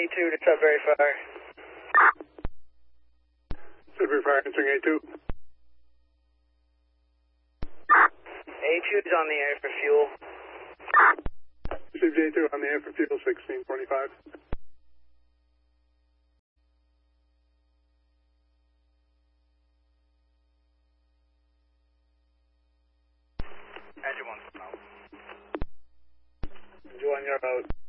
A2 to Sudbury Fire. Sudbury Fire, answering A2. A2 is on the air for fuel. Received A2 on the air for fuel, 1625. Engine 1. Engine 1, you're out.